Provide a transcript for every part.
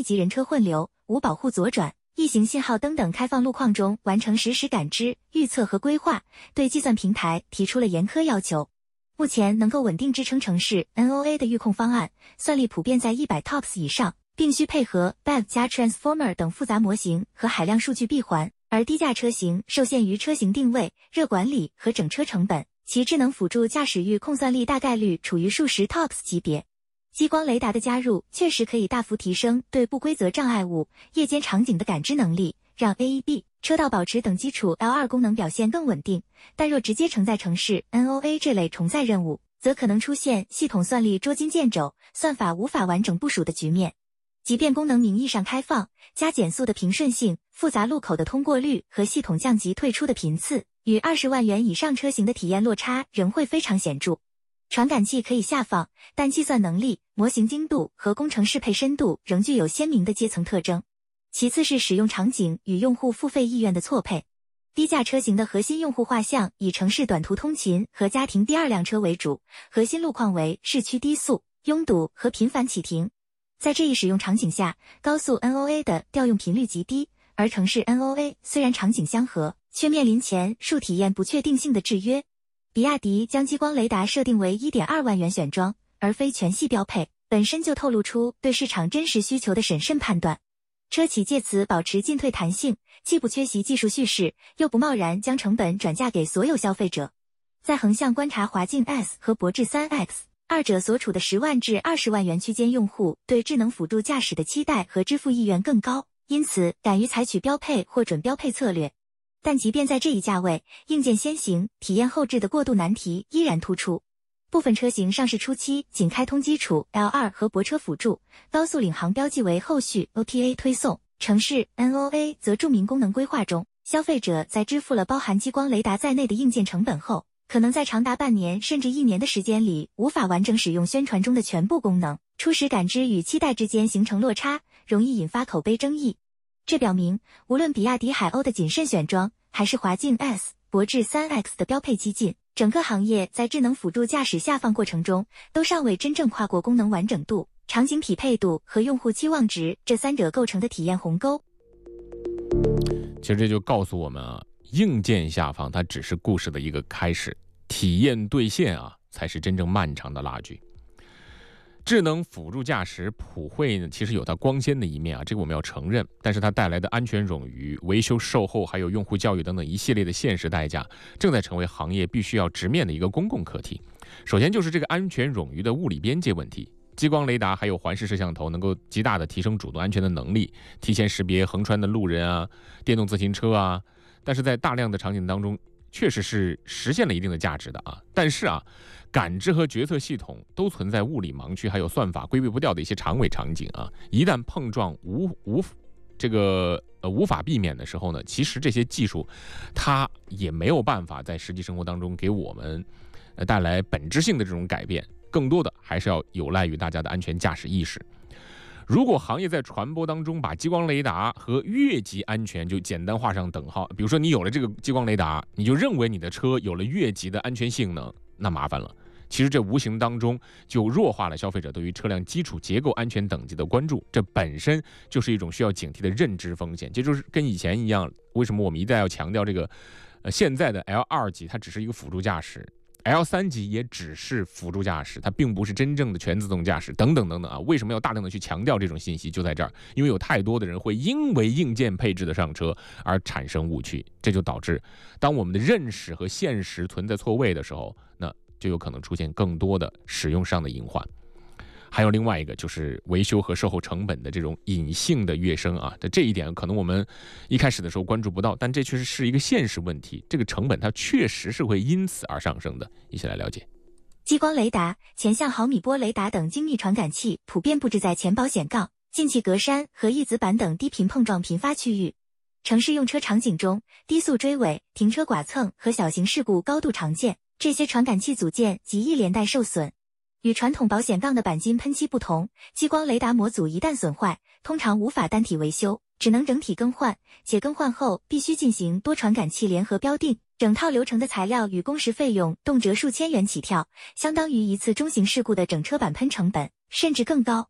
集人车混流、无保护左转、异形信号灯等开放路况中完成实时感知、预测和规划，对计算平台提出了严苛要求。目前能够稳定支撑城市 NOA 的预控方案，算力普遍在100 TOPS 以上，并需配合 BEV 加 Transformer 等复杂模型和海量数据闭环，而低价车型受限于车型定位、热管理和整车成本，其智能辅助驾驶预控算力大概率处于数十 TOPS 级别。激光雷达的加入确实可以大幅提升对不规则障碍物、夜间场景的感知能力，让 AEB 车道保持等基础 L2 功能表现更稳定，但若直接承载城市 NOA 这类重载任务，则可能出现系统算力捉襟见肘、算法无法完整部署的局面。即便功能名义上开放，加减速的平顺性、复杂路口的通过率和系统降级退出的频次，与20万元以上车型的体验落差仍会非常显著。传感器可以下放，但计算能力、模型精度和工程适配深度仍具有鲜明的阶层特征。其次是使用场景与用户付费意愿的错配。低价车型的核心用户画像以城市短途通勤和家庭第二辆车为主，核心路况为市区低速、拥堵和频繁启停。在这一使用场景下，高速 NOA 的调用频率极低，而城市 NOA 虽然场景相合，却面临前述体验不确定性的制约。比亚迪将激光雷达设定为 1.2 万元选装，而非全系标配，本身就透露出对市场真实需求的审慎判断。车企借此保持进退弹性，既不缺席技术叙事，又不贸然将成本转嫁给所有消费者。在横向观察华境 S 和博智 3X， 二者所处的10万至20万元区间用户对智能辅助驾驶的期待和支付意愿更高，因此敢于采取标配或准标配策略。但即便在这一价位，硬件先行、体验后置的过渡难题依然突出。部分车型上市初期仅开通基础 L2 和泊车辅助，高速领航标记为后续 OTA 推送，城市 NOA 则注明功能规划中。消费者在支付了包含激光雷达在内的硬件成本后，可能在长达半年甚至1年的时间里无法完整使用宣传中的全部功能，初始感知与期待之间形成落差，容易引发口碑争议。这表明，无论比亚迪海鸥的谨慎选装，还是华境 S、博智 3X 的标配激进，整个行业在智能辅助驾驶下放过程中，都尚未真正跨过功能完整度、场景匹配度和用户期望值这三者构成的体验鸿沟。 其实这就告诉我们啊，硬件下放它只是故事的一个开始，体验兑现啊才是真正漫长的拉锯。智能辅助驾驶普惠呢，其实有它光鲜的一面啊，这个我们要承认。但是它带来的安全冗余、维修售后，还有用户教育等等一系列的现实代价，正在成为行业必须要直面的一个公共课题。首先就是这个安全冗余的物理边界问题。激光雷达还有环视摄像头能够极大的提升主动安全的能力，提前识别横穿的路人啊、电动自行车啊，但是在大量的场景当中，确实是实现了一定的价值的啊。但是啊，感知和决策系统都存在物理盲区，还有算法规避不掉的一些长尾场景啊。一旦碰撞无法避免的时候呢，其实这些技术它也没有办法在实际生活当中给我们带来本质性的这种改变，更多的还是要有赖于大家的安全驾驶意识。如果行业在传播当中把激光雷达和越级安全就简单画上等号，比如说你有了这个激光雷达，你就认为你的车有了越级的安全性能，那麻烦了。其实这无形当中就弱化了消费者对于车辆基础结构安全等级的关注，这本身就是一种需要警惕的认知风险。这就是跟以前一样，为什么我们一再要强调这个现在的 L2 级它只是一个辅助驾驶， L3 级也只是辅助驾驶，它并不是真正的全自动驾驶等等等等啊。为什么要大量的去强调这种信息？就在这儿，因为有太多的人会因为硬件配置的上车而产生误区，这就导致当我们的认识和现实存在错位的时候，那就有可能出现更多的使用上的隐患。还有另外一个就是维修和售后成本的这种隐性的跃升啊，这一点可能我们一开始的时候关注不到，但这确实是一个现实问题，这个成本它确实是会因此而上升的。一起来了解。 激光雷达、前向毫米波雷达等精密传感器普遍布置在前保险杠、进气格栅和翼子板等低频碰撞频发区域。城市用车场景中，低速追尾、停车剐蹭和小型事故高度常见，这些传感器组件极易连带受损。与传统保险杠的钣金喷漆不同，激光雷达模组一旦损坏，通常无法单体维修，只能整体更换，且更换后必须进行多传感器联合标定，整套流程的材料与工时费用动辄数千元起跳，相当于一次中型事故的整车板喷成本，甚至更高。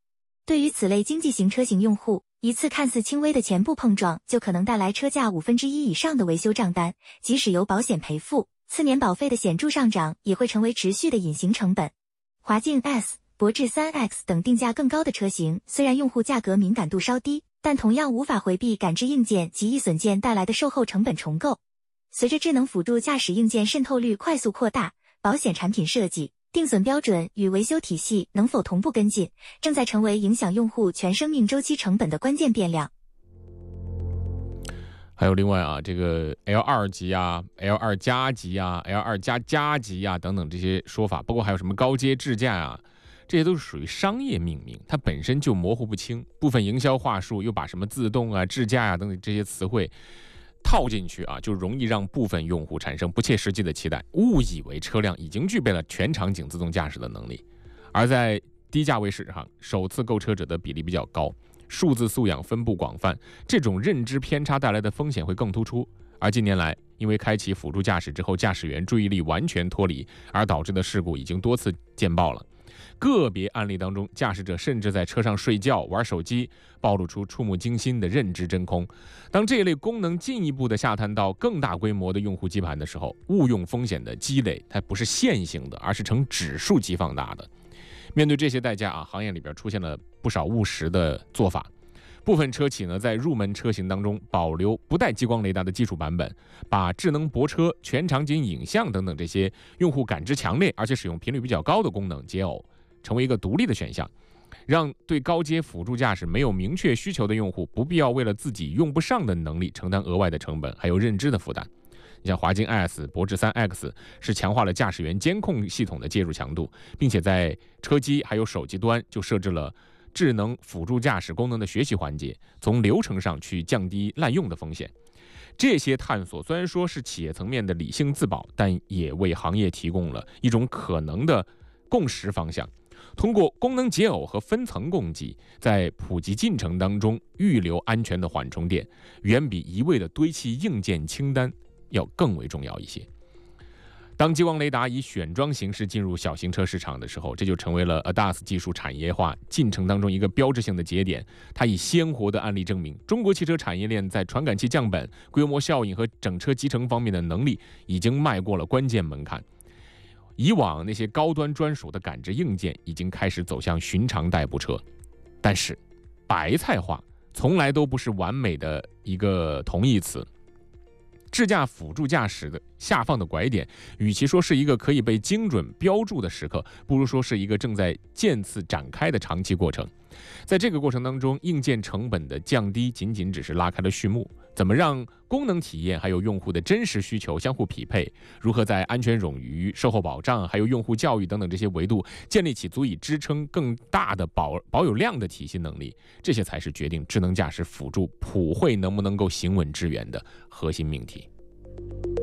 对于此类经济型车型用户，一次看似轻微的前部碰撞就可能带来车价1/5以上的维修账单，即使有保险赔付，次年保费的显著上涨也会成为持续的隐形成本。华境 S、博智 3X 等定价更高的车型，虽然用户价格敏感度稍低，但同样无法回避感知硬件及易损件带来的售后成本重构。随着智能辅助驾驶硬件渗透率快速扩大，保险产品设计、定损标准与维修体系能否同步跟进，正在成为影响用户全生命周期成本的关键变量。 还有另外啊，这个 L2 级啊、L2 加级啊、L2 加级啊等等这些说法，包括还有什么高阶智驾啊，这些都是属于商业命名，它本身就模糊不清。部分营销话术又把什么自动啊、智驾啊等等这些词汇套进去啊，就容易让部分用户产生不切实际的期待，误以为车辆已经具备了全场景自动驾驶的能力。而在低价位市场，首次购车者的比例比较高，数字素养分布广泛，这种认知偏差带来的风险会更突出。而近年来，因为开启辅助驾驶之后，驾驶员注意力完全脱离，而导致的事故已经多次见报了。个别案例当中，驾驶者甚至在车上睡觉、玩手机，暴露出触目惊心的认知真空。当这一类功能进一步的下探到更大规模的用户基盘的时候，误用风险的积累，它不是线性的，而是呈指数级放大的。面对这些代价啊，行业里边出现了不少务实的做法。部分车企呢，在入门车型当中保留不带激光雷达的基础版本，把智能泊车、全场景影像等等这些用户感知强烈而且使用频率比较高的功能解耦，成为一个独立的选项，让对高阶辅助驾驶没有明确需求的用户不必要为了自己用不上的能力承担额外的成本还有认知的负担。你像华境 S、博智 3X 是强化了驾驶员监控系统的介入强度，并且在车机还有手机端就设置了智能辅助驾驶功能的学习环节，从流程上去降低滥用的风险。这些探索虽然说是企业层面的理性自保，但也为行业提供了一种可能的共识方向。通过功能解耦和分层供给，在普及进程当中预留安全的缓冲垫，远比一味的堆砌硬件清单要更为重要一些。当激光雷达以选装形式进入小型车市场的时候，这就成为了 ADAS 技术产业化进程当中一个标志性的节点。它以鲜活的案例证明，中国汽车产业链在传感器降本、规模效应和整车集成方面的能力已经迈过了关键门槛。以往那些高端专属的感知硬件已经开始走向寻常代步车，但是白菜化从来都不是完美的一个同义词。智驾辅助驾驶的下放的拐点，与其说是一个可以被精准标注的时刻，不如说是一个正在渐次展开的长期过程。在这个过程当中，硬件成本的降低仅仅只是拉开了序幕。怎么让功能体验还有用户的真实需求相互匹配？如何在安全冗余、售后保障还有用户教育等等这些维度建立起足以支撑更大的保有量的体系能力？这些才是决定智能驾驶辅助普惠能不能够行稳致远的核心命题。